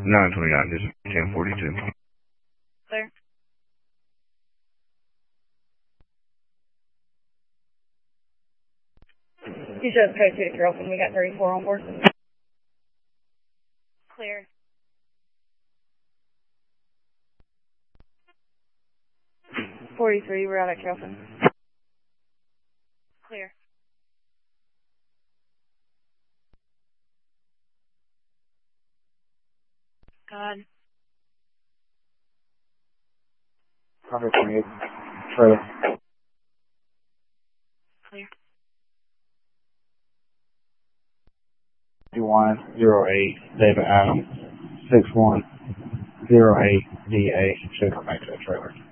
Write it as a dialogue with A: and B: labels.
A: 929, this is 1042.
B: Clear. You should have code 2 to Carrollton. We got 34 on board. Clear. We're out at Carrollton. Clear. God.
C: 128, trailer.
B: Clear.
C: 2108, David Adams, 6108 DA, should come back to the trailer.